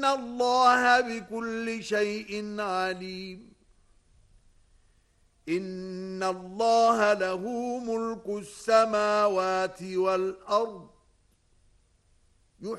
الله بكل شيء عليم إن الله له ملك السماوات والأرض